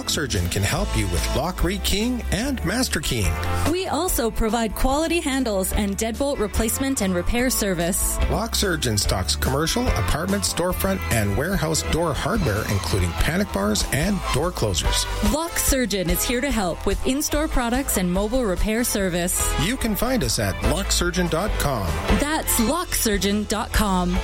Lock Surgeon can help you with lock rekeying and master keying. We also provide quality handles and deadbolt replacement and repair service. Lock Surgeon stocks commercial, apartment, storefront, and warehouse door hardware, including panic bars and door closers. Lock Surgeon is here to help with in-store products and mobile repair service. You can find us at locksurgeon.com. That's locksurgeon.com.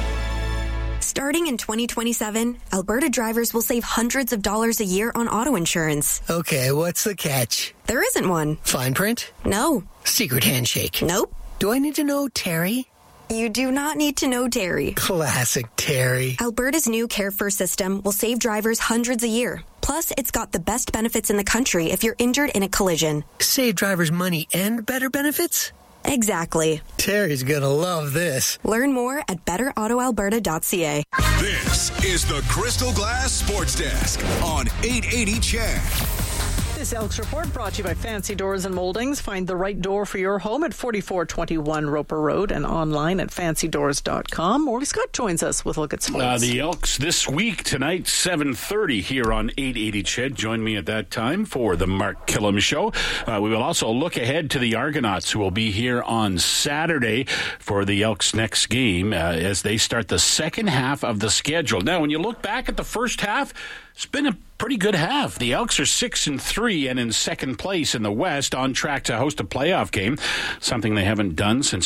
Starting in 2027, Alberta drivers will save hundreds of dollars a year on auto insurance. Okay, what's the catch? There isn't one. Fine print? No. Secret handshake? Nope. Do I need to know Terry? You do not need to know Terry. Classic Terry. Alberta's new Care First system will save drivers hundreds a year. Plus, it's got the best benefits in the country if you're injured in a collision. Save drivers money and better benefits? Exactly. Terry's gonna love this. Learn more at betterautoalberta.ca. This is the Crystal Glass Sports Desk on 880 CHED. This Elks Report brought to you by Fancy Doors and Moldings. Find the right door for your home at 4421 Roper Road and online at fancydoors.com. Morgan Scott joins us with a look at sports. The Elks this week, tonight, 7:30 here on 880 CHED. Join me at that time for the Mark Killam Show. We will also look ahead to the Argonauts, who will be here on Saturday for the Elks' next game as they start the second half of the schedule. Now, when you look back at the first half, it's been a pretty good half. The Elks are 6-3 and in second place in the West, on track to host a playoff game, something they haven't done since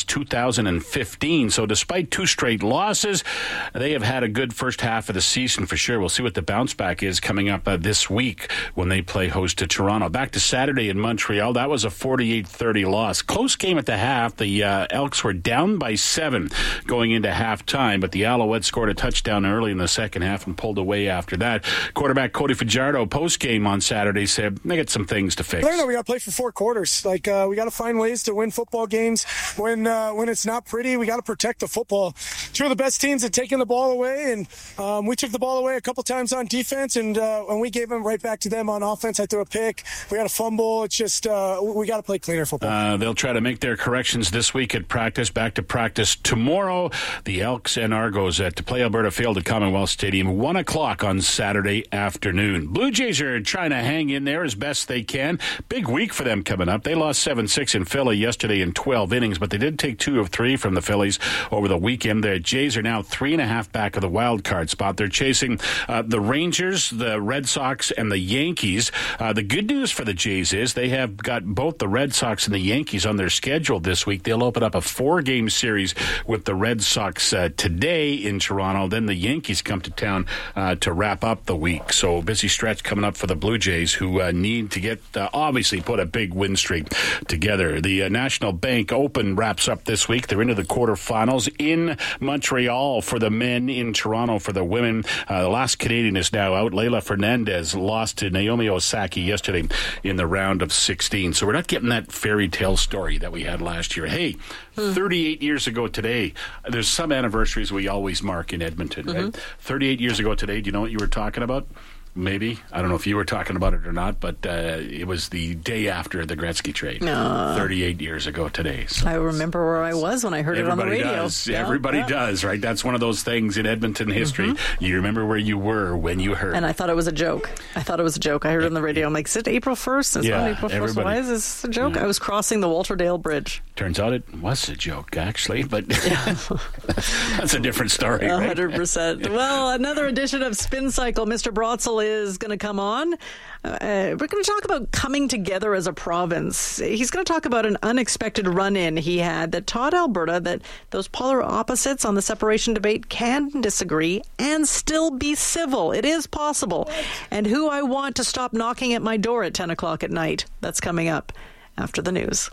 2015. So despite two straight losses, they have had a good first half of the season for sure. We'll see what the bounce back is coming up this week when they play host to Toronto. Back to Saturday in Montreal, that was a 48-30 loss. Close game at the half. The Elks were down by 7 going into halftime, but the Alouettes scored a touchdown early in the second half and pulled away after that. Quarterback Cody Fajardo post-game on Saturday said they got some things to fix. I know we got to play for 4 quarters. We got to find ways to win football games. When it's not pretty, we got to protect the football. Two of the best teams have taken the ball away, and we took the ball away a couple times on defense, and we gave them right back to them on offense. I threw a pick. We had a fumble. It's just we got to play cleaner football. They'll try to make their corrections this week at practice. Back to practice tomorrow. The Elks and Argos to play Alberta Field at Commonwealth Stadium, 1 o'clock on Saturday afternoon. Blue Jays are trying to hang in there as best they can. Big week for them coming up. They lost 7-6 in Philly yesterday in 12 innings, but they did take 2 of 3 from the Phillies over the weekend. The Jays are now 3.5 back of the wild card spot. They're chasing the Rangers, the Red Sox, and the Yankees. The good news for the Jays is they have got both the Red Sox and the Yankees on their schedule this week. They'll open up a 4-game series with the Red Sox today in Toronto. Then the Yankees come to town to wrap up the week. So busy stretch coming up for the Blue Jays, who need to get, obviously, put a big win streak together. The National Bank Open wraps up this week. They're into the quarterfinals in Montreal for the men, in Toronto for the women. The last Canadian is now out. Leylah Fernandez lost to Naomi Osaka yesterday in the round of 16. So we're not getting that fairy tale story that we had last year. Hey, 38 years ago today, there's some anniversaries we always mark in Edmonton, right? 38 years ago today, do you know what you were talking about? Maybe. I don't know if you were talking about it or not, but it was the day after the Gretzky trade. 38 years ago today. So I remember where I was when I heard it on the radio. Everybody does, right? That's one of those things in Edmonton history. You remember where you were when you heard. And I thought it was a joke. I heard it on the radio. I'm like, is it April 1st? It's not April 1st. Why is this a joke? I was crossing the Walterdale Bridge. Turns out it was a joke, actually, but that's a different story, right? 100%. Well, another edition of Spin Cycle. Mr. Brotzel is going to come on. We're going to talk about coming together as a province. He's going to talk about an unexpected run-in he had that taught Alberta that those polar opposites on the separation debate can disagree and still be civil. It is possible. And who I want to stop knocking at my door at 10 o'clock at night. That's coming up after the news.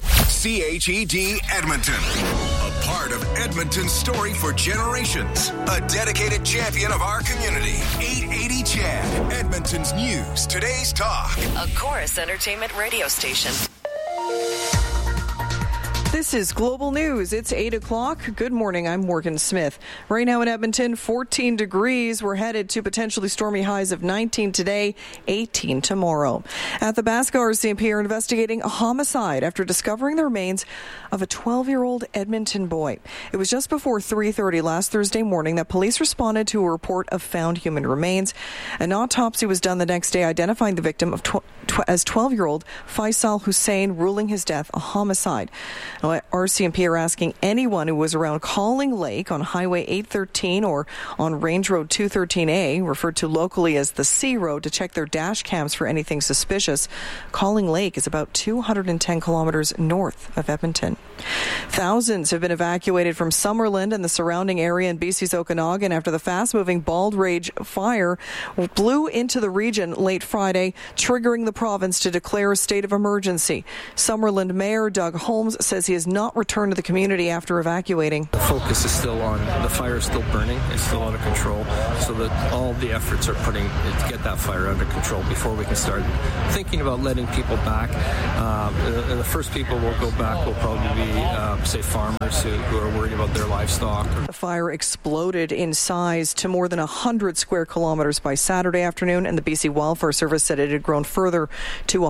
CHED Edmonton, a part of Edmonton's story for generations, a dedicated champion of our community. 880 CHED, Edmonton's news, today's talk. A Chorus Entertainment radio station. This is Global News. It's 8 o'clock. Good morning. I'm Morgan Smith. Right now in Edmonton, 14 degrees. We're headed to potentially stormy highs of 19 today, 18 tomorrow. At the Basca, RCMP are investigating a homicide after discovering the remains of a 12-year-old Edmonton boy. It was just before 3:30 last Thursday morning that police responded to a report of found human remains. An autopsy was done the next day, identifying the victim as 12-year-old Faisal Hussein, ruling his death a homicide. Now, RCMP are asking anyone who was around Calling Lake on Highway 813 or on Range Road 213A, referred to locally as the C Road, to check their dash cams for anything suspicious. Calling Lake is about 210 kilometers north of Edmonton. Thousands have been evacuated from Summerland and the surrounding area in BC's Okanagan after the fast-moving Bald Range fire blew into the region late Friday, triggering the province to declare a state of emergency. Summerland Mayor Doug Holmes says he has not returned to the community after evacuating. The focus is still on the fire is still burning, it's still under control, so that all the efforts are putting to get that fire under control before we can start thinking about letting people back. And the first people will go back will probably be, say, farmers who are worried about their livestock. The fire exploded in size to more than 100 square kilometers by Saturday afternoon, and the BC Wildfire Service said it had grown further to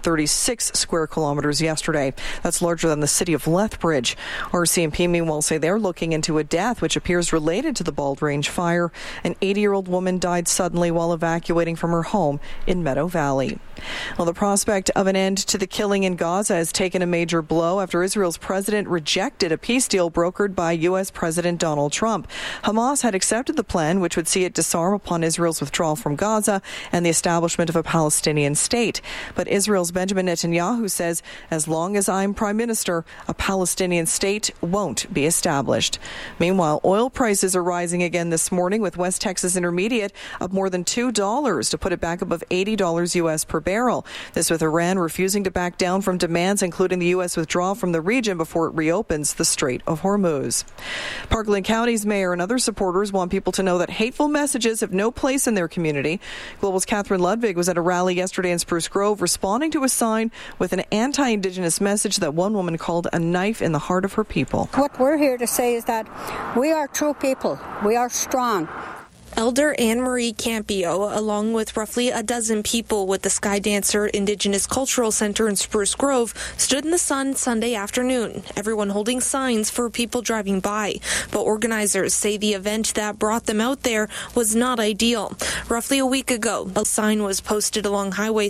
136 square kilometers yesterday. That's larger than the city of Lethbridge. RCMP, meanwhile, say they're looking into a death which appears related to the Bald Range fire. An 80-year-old woman died suddenly while evacuating from her home in Meadow Valley. Well, the prospect of an end to the killing in Gaza has taken a major blow after Israel's president rejected a peace deal brokered by U.S. President Donald Trump. Hamas had accepted the plan, which would see it disarm upon Israel's withdrawal from Gaza and the establishment of a Palestinian state. But Israel's Benjamin Netanyahu says, as long as I'm prime minister, a Palestinian state won't be established. Meanwhile, oil prices are rising again this morning, with West Texas Intermediate up more than $2 to put it back above $80 U.S. per barrel. This with Iran refusing to back down from demands, including the U.S. withdrawal from the region before it reopens the Strait of Hormuz. Parkland County's mayor and other supporters want people to know that hateful messages have no place in their community. Global's Catherine Ludwig was at a rally yesterday in Spruce Grove responding to a sign with an anti-Indigenous message that one woman called a knife in the heart of her people. What we're here to say is that we are true people. We are strong. Elder Anne-Marie Campio, along with roughly a dozen people with the Sky Dancer Indigenous Cultural Center in Spruce Grove, stood in the sun Sunday afternoon, everyone holding signs for people driving by. But organizers say the event that brought them out there was not ideal. Roughly a week ago, a sign was posted along Highway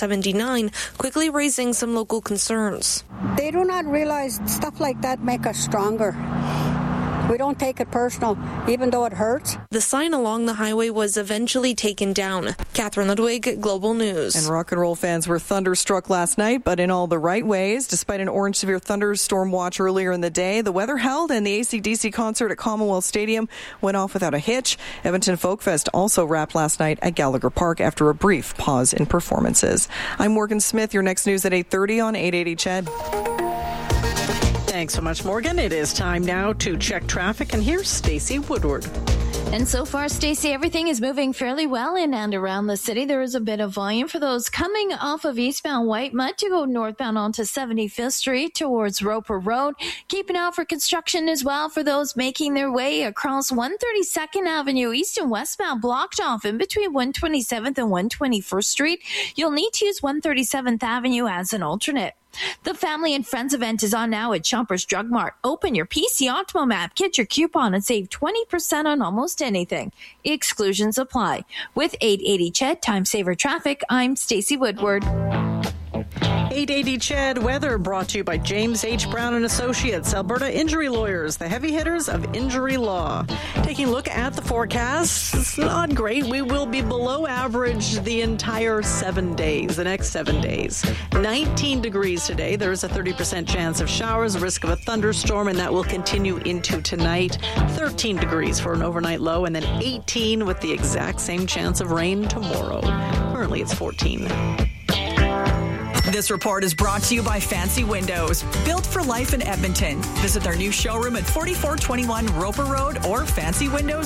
779, quickly raising some local concerns. They do not realize stuff like that make us stronger. We don't take it personal, even though it hurts. The sign along the highway was eventually taken down. Catherine Ludwig, Global News. And rock and roll fans were thunderstruck last night, but in all the right ways. Despite an orange severe thunderstorm watch earlier in the day, the weather held and the AC/DC concert at Commonwealth Stadium went off without a hitch. Edmonton Folk Fest also wrapped last night at Gallagher Park after a brief pause in performances. I'm Morgan Smith. Your next news at 8:30 on 880 CHED. Thanks so much, Morgan. It is time now to check traffic, and here's Stacey Woodward. And so far, Stacey, everything is moving fairly well in and around the city. There is a bit of volume for those coming off of eastbound Whitemud to go northbound onto 75th Street towards Roper Road. Keep an eye out for construction as well for those making their way across 132nd Avenue east and westbound, blocked off in between 127th and 121st Street. You'll need to use 137th Avenue as an alternate. The Family and Friends event is on now at Shoppers Drug Mart. Open your PC Optimum app, get your coupon, and save 20% on almost anything. Exclusions apply. With 880 CHED Time Saver Traffic, I'm Stacey Woodward. 880 CHED weather brought to you by James H. Brown and Associates, Alberta Injury Lawyers, the heavy hitters of injury law. Taking a look at the forecast, it's not great. We will be below average the entire 7 days, the next 7 days. 19 degrees today. There is a 30% chance of showers, risk of a thunderstorm, and that will continue into tonight. 13 degrees for an overnight low, and then 18 with the exact same chance of rain tomorrow. Currently, it's 14. This report is brought to you by Fancy Windows, built for life in Edmonton. Visit their new showroom at 4421 Roper Road or fancywindows.ca.